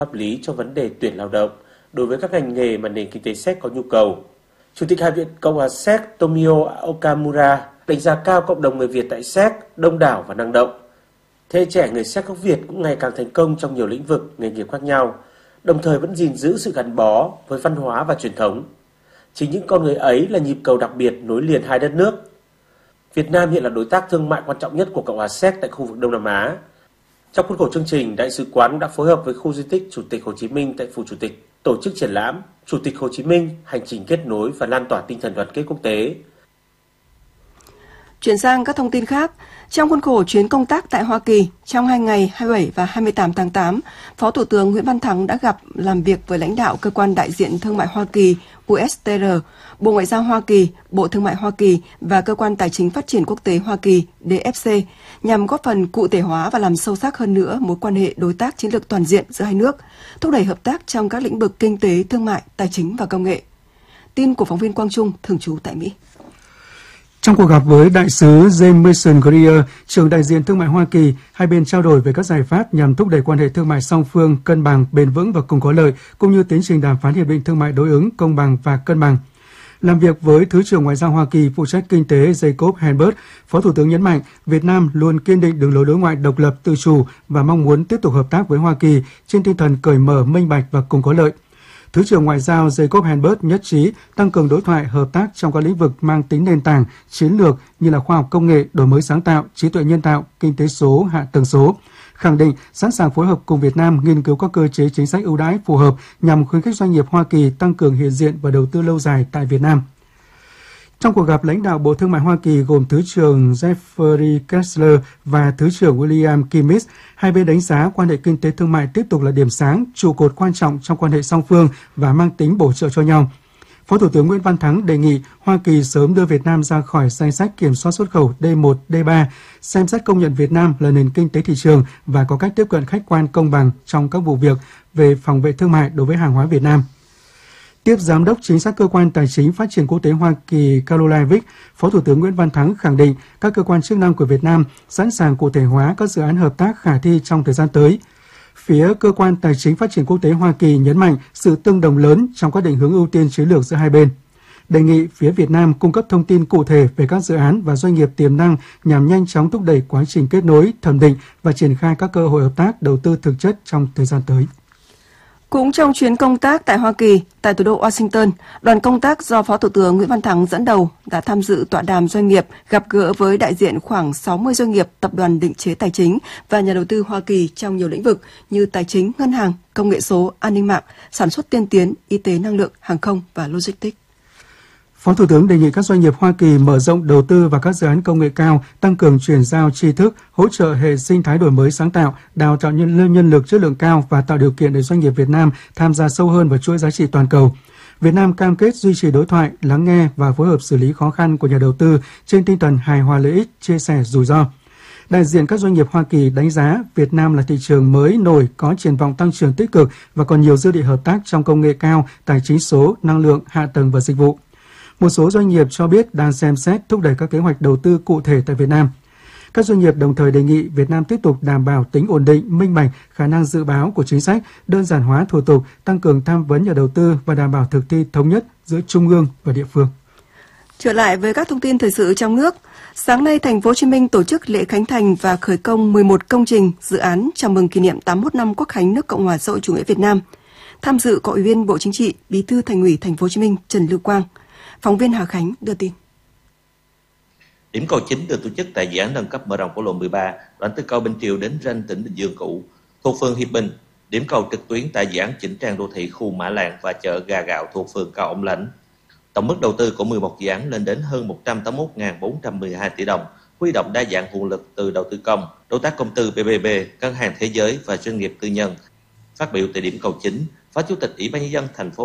pháp lý cho vấn đề tuyển lao động đối với các ngành nghề mà nền kinh tế Séc có nhu cầu. Chủ tịch Hạ viện Cộng hòa Séc Tomio Okamura đánh giá cao cộng đồng người Việt tại Séc đông đảo và năng động. Thế hệ trẻ người Séc gốc Việt cũng ngày càng thành công trong nhiều lĩnh vực nghề nghiệp khác nhau, đồng thời vẫn gìn giữ sự gắn bó với văn hóa và truyền thống. Chính những con người ấy là nhịp cầu đặc biệt nối liền hai đất nước. Việt Nam hiện là đối tác thương mại quan trọng nhất của Cộng hòa Séc tại khu vực Đông Nam Á. Trong khuôn khổ chương trình, Đại sứ quán đã phối hợp với khu di tích Chủ tịch Hồ Chí Minh tại Phủ Chủ tịch tổ chức triển lãm Chủ tịch Hồ Chí Minh, hành trình kết nối và lan tỏa tinh thần đoàn kết quốc tế. Chuyển sang các thông tin khác, trong khuôn khổ chuyến công tác tại Hoa Kỳ trong 2 ngày 27 và 28 tháng 8, Phó Thủ tướng Nguyễn Văn Thắng đã gặp làm việc với lãnh đạo Cơ quan Đại diện Thương mại Hoa Kỳ USTR, Bộ Ngoại giao Hoa Kỳ, Bộ Thương mại Hoa Kỳ và Cơ quan Tài chính Phát triển Quốc tế Hoa Kỳ DFC nhằm góp phần cụ thể hóa và làm sâu sắc hơn nữa mối quan hệ đối tác chiến lược toàn diện giữa hai nước, thúc đẩy hợp tác trong các lĩnh vực kinh tế, thương mại, tài chính và công nghệ. Tin của phóng viên Quang Trung thường trú tại Mỹ. Trong cuộc gặp với đại sứ James Mason Greer, trưởng đại diện thương mại Hoa Kỳ, hai bên trao đổi về các giải pháp nhằm thúc đẩy quan hệ thương mại song phương cân bằng, bền vững và cùng có lợi, cũng như tiến trình đàm phán hiệp định thương mại đối ứng, công bằng và cân bằng. Làm việc với Thứ trưởng Ngoại giao Hoa Kỳ phụ trách kinh tế Jacob Hanbert, Phó Thủ tướng nhấn mạnh Việt Nam luôn kiên định đường lối đối ngoại độc lập, tự chủ và mong muốn tiếp tục hợp tác với Hoa Kỳ trên tinh thần cởi mở, minh bạch và cùng có lợi. Thứ trưởng Ngoại giao Jacob Hanbert nhất trí tăng cường đối thoại hợp tác trong các lĩnh vực mang tính nền tảng, chiến lược như là khoa học công nghệ, đổi mới sáng tạo, trí tuệ nhân tạo, kinh tế số, hạ tầng số. Khẳng định sẵn sàng phối hợp cùng Việt Nam nghiên cứu các cơ chế chính sách ưu đãi phù hợp nhằm khuyến khích doanh nghiệp Hoa Kỳ tăng cường hiện diện và đầu tư lâu dài tại Việt Nam. Trong cuộc gặp, lãnh đạo Bộ Thương mại Hoa Kỳ gồm Thứ trưởng Jeffrey Kessler và Thứ trưởng William Kimmich, hai bên đánh giá quan hệ kinh tế thương mại tiếp tục là điểm sáng, trụ cột quan trọng trong quan hệ song phương và mang tính bổ trợ cho nhau. Phó Thủ tướng Nguyễn Văn Thắng đề nghị Hoa Kỳ sớm đưa Việt Nam ra khỏi danh sách kiểm soát xuất khẩu D1, D3, xem xét công nhận Việt Nam là nền kinh tế thị trường và có cách tiếp cận khách quan công bằng trong các vụ việc về phòng vệ thương mại đối với hàng hóa Việt Nam. Tiếp Giám đốc Chính sách Cơ quan Tài chính Phát triển Quốc tế Hoa Kỳ Caroline Vick, Phó Thủ tướng Nguyễn Văn Thắng khẳng định các cơ quan chức năng của Việt Nam sẵn sàng cụ thể hóa các dự án hợp tác khả thi trong thời gian tới. Phía Cơ quan Tài chính Phát triển Quốc tế Hoa Kỳ nhấn mạnh sự tương đồng lớn trong các định hướng ưu tiên chiến lược giữa hai bên. Đề nghị phía Việt Nam cung cấp thông tin cụ thể về các dự án và doanh nghiệp tiềm năng nhằm nhanh chóng thúc đẩy quá trình kết nối, thẩm định và triển khai các cơ hội hợp tác đầu tư thực chất trong thời gian tới. Cũng trong chuyến công tác tại Hoa Kỳ, tại thủ đô Washington, đoàn công tác do Phó Thủ tướng Nguyễn Văn Thắng dẫn đầu đã tham dự tọa đàm doanh nghiệp, gặp gỡ với đại diện khoảng 60 doanh nghiệp, tập đoàn định chế tài chính và nhà đầu tư Hoa Kỳ trong nhiều lĩnh vực như tài chính, ngân hàng, công nghệ số, an ninh mạng, sản xuất tiên tiến, y tế năng lượng, hàng không và logistics. Phó Thủ tướng đề nghị các doanh nghiệp Hoa Kỳ mở rộng đầu tư vào các dự án công nghệ cao, tăng cường chuyển giao tri thức, hỗ trợ hệ sinh thái đổi mới sáng tạo, đào tạo nhân lực chất lượng cao và tạo điều kiện để doanh nghiệp Việt Nam tham gia sâu hơn vào chuỗi giá trị toàn cầu. Việt Nam cam kết duy trì đối thoại, lắng nghe và phối hợp xử lý khó khăn của nhà đầu tư trên tinh thần hài hòa lợi ích, chia sẻ rủi ro. Đại diện các doanh nghiệp Hoa Kỳ đánh giá Việt Nam là thị trường mới nổi, có triển vọng tăng trưởng tích cực và còn nhiều dư địa hợp tác trong công nghệ cao, tài chính số, năng lượng, hạ tầng và dịch vụ. Một số doanh nghiệp cho biết đang xem xét thúc đẩy các kế hoạch đầu tư cụ thể tại Việt Nam. Các doanh nghiệp đồng thời đề nghị Việt Nam tiếp tục đảm bảo tính ổn định, minh bạch, khả năng dự báo của chính sách, đơn giản hóa thủ tục, tăng cường tham vấn nhà đầu tư và đảm bảo thực thi thống nhất giữa trung ương và địa phương. Trở lại với các thông tin thời sự trong nước, sáng nay Thành phố Hồ Chí Minh tổ chức lễ khánh thành và khởi công 11 công trình dự án chào mừng kỷ niệm 81 năm Quốc khánh nước Cộng hòa xã hội chủ nghĩa Việt Nam. Tham dự có Ủy viên Bộ Chính trị, Bí thư Thành ủy Thành phố Hồ Chí Minh Trần Lưu Quang. Phóng viên Hà Khánh đưa tin. Điểm cầu chính được tổ chức tại dự án nâng cấp mở rộng quốc lộ 13, đoạn từ cầu Bình Triều đến ranh tỉnh Bình Dương cũ, thuộc phường Hiệp Bình. Điểm cầu trực tuyến tại dự án chỉnh trang đô thị khu Mã Lạng và chợ Gà Gạo thuộc phường Cao Ông Lãnh. Tổng mức đầu tư của 11 dự án lên đến hơn 181.412 tỷ đồng, huy động đa dạng nguồn lực từ đầu tư công, đối tác công tư PPP, ngân hàng thế giới và doanh nghiệp tư nhân. Phát biểu tại điểm cầu chính, Phó Chủ tịch Ủy ban nhân dân thành phố